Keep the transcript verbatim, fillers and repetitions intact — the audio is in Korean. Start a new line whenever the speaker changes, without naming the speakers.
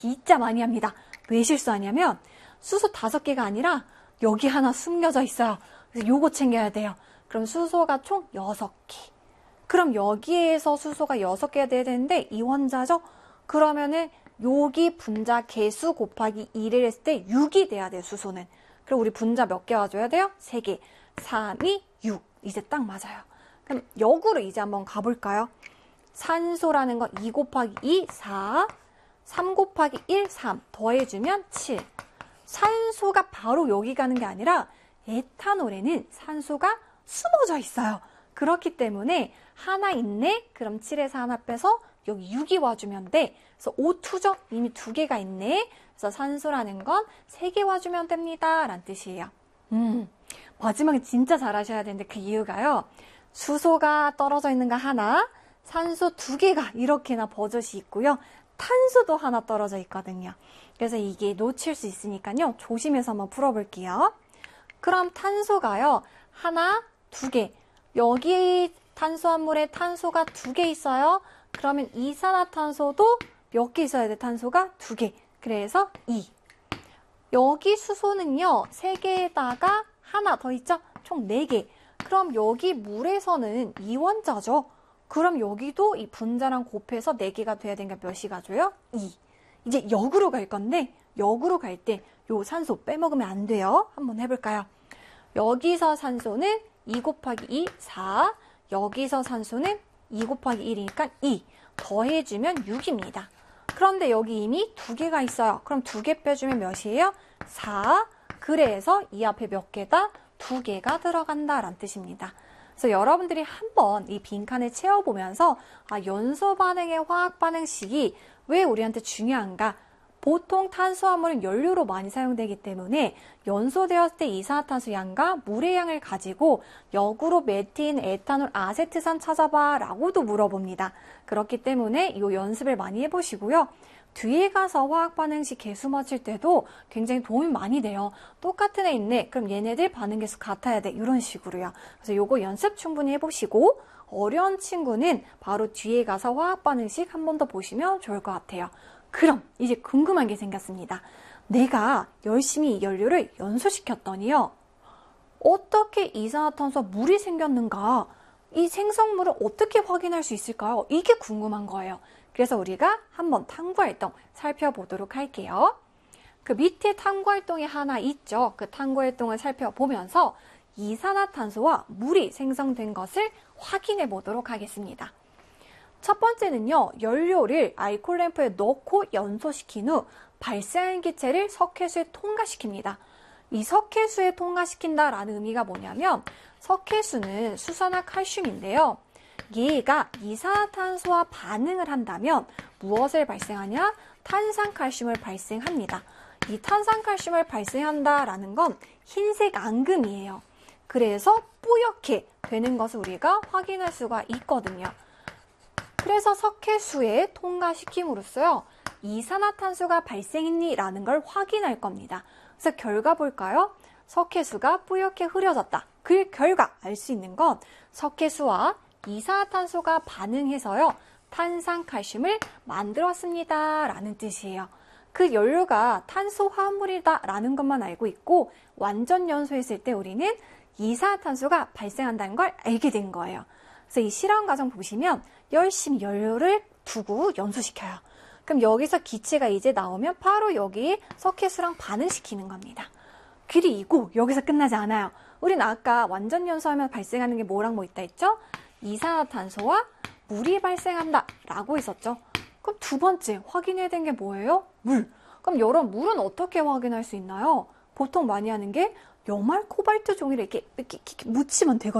진짜 많이 합니다. 왜 실수하냐면 수소 다섯 개가 아니라 여기 하나 숨겨져 있어요. 그래서 요거 챙겨야 돼요. 그럼 수소가 총 여섯 개. 그럼 여기에서 수소가 여섯 개가 돼야 되는데 이원자죠? 그러면은 여기 분자 개수 곱하기 일을 했을 때 육이 돼야 돼요, 수소는. 그럼 우리 분자 몇 개 와줘야 돼요? 세 개. 삼, 이, 육. 이제 딱 맞아요. 그럼 역으로 이제 한번 가볼까요? 산소라는 건 이 곱하기 이, 사. 삼 곱하기 일, 삼. 더해주면 칠. 산소가 바로 여기 가는 게 아니라 에탄올에는 산소가 숨어져 있어요. 그렇기 때문에 하나 있네? 그럼 칠에서 하나 빼서 여기 육이 와주면 돼. 그래서 오 투죠? 이미 두 개가 있네. 그래서 산소라는 건 세 개 와주면 됩니다. 라는 뜻이에요. 음, 마지막에 진짜 잘하셔야 되는데 그 이유가요. 수소가 떨어져 있는 거 하나, 산소 두 개가 이렇게나 버젓이 있고요. 탄소도 하나 떨어져 있거든요. 그래서 이게 놓칠 수 있으니까요. 조심해서 한번 풀어볼게요. 그럼 탄소가요. 하나, 두 개. 여기 탄수화물에 탄소가 두 개 있어요. 그러면 이산화탄소도 몇 개 있어야 돼? 탄소가 두 개. 그래서 이. 여기 수소는요. 세 개에다가 하나 더 있죠? 총 네 개. 그럼 여기 물에서는 이원자죠. 그럼 여기도 이 분자랑 곱해서 네 개가 돼야 되니까 몇이 가줘요? 이. 이제 역으로 갈 건데 역으로 갈 때 요 산소 빼먹으면 안 돼요. 한번 해볼까요? 여기서 산소는 이 곱하기 이, 사. 여기서 산소는 이 곱하기 일이니까 이. 더해주면 육입니다. 그런데 여기 이미 두 개가 있어요. 그럼 두 개 빼주면 몇이에요? 사. 그래서 이 앞에 몇 개다? 두 개가 들어간다라는 뜻입니다. 그래서 여러분들이 한번 이 빈칸을 채워보면서 아, 연소 반응의 화학 반응식이 왜 우리한테 중요한가? 보통 탄수화물은 연료로 많이 사용되기 때문에 연소되었을 때 이산화탄소 양과 물의 양을 가지고 역으로 메틴, 에탄올, 아세트산 찾아봐 라고도 물어봅니다. 그렇기 때문에 이 연습을 많이 해보시고요. 뒤에 가서 화학 반응식 개수 맞출 때도 굉장히 도움이 많이 돼요. 똑같은 애 있네. 그럼 얘네들 반응 개수 같아야 돼. 이런 식으로요. 그래서 요거 연습 충분히 해보시고 어려운 친구는 바로 뒤에 가서 화학 반응식 한 번 더 보시면 좋을 것 같아요. 그럼 이제 궁금한 게 생겼습니다. 내가 열심히 이 연료를 연소시켰더니요. 어떻게 이산화탄소와 물이 생겼는가? 이 생성물을 어떻게 확인할 수 있을까요? 이게 궁금한 거예요. 그래서 우리가 한번 탐구활동 살펴보도록 할게요. 그 밑에 탐구활동이 하나 있죠. 그 탐구활동을 살펴보면서 이산화탄소와 물이 생성된 것을 확인해 보도록 하겠습니다. 첫 번째는요. 연료를 알코올 램프에 넣고 연소시킨 후 발생한 기체를 석회수에 통과시킵니다. 이 석회수에 통과시킨다라는 의미가 뭐냐면 석회수는 수소나 칼슘인데요. 얘가 이산화탄소와 반응을 한다면 무엇을 발생하냐? 탄산칼슘을 발생합니다. 이 탄산칼슘을 발생한다라는 건 흰색 앙금이에요. 그래서 뿌옇게 되는 것을 우리가 확인할 수가 있거든요. 그래서 석회수에 통과시킴으로써요. 이산화탄소가 발생했니? 라는 걸 확인할 겁니다. 그래서 결과 볼까요? 석회수가 뿌옇게 흐려졌다. 그 결과 알 수 있는 건 석회수와 이산화탄소가 반응해서요. 탄산칼슘을 만들었습니다. 라는 뜻이에요. 그 연료가 탄소 화합물이다 라는 것만 알고 있고 완전 연소했을 때 우리는 이산화탄소가 발생한다는 걸 알게 된 거예요. 그래서 이 실험 과정 보시면 열심히 연료를 두고 연소시켜요. 그럼 여기서 기체가 이제 나오면 바로 여기 석회수랑 반응시키는 겁니다. 그리고 여기서 끝나지 않아요. 우린 아까 완전 연소하면 발생하는 게 뭐랑 뭐 있다 했죠? 이산화탄소와 물이 발생한다 라고 있었죠. 그럼 두 번째 확인해야 되는 게 뭐예요? 물. 그럼 여러분 물은 어떻게 확인할 수 있나요? 보통 많이 하는 게 염화 코발트 종이를 이렇게, 이렇게, 이렇게 묻히면 되거든요.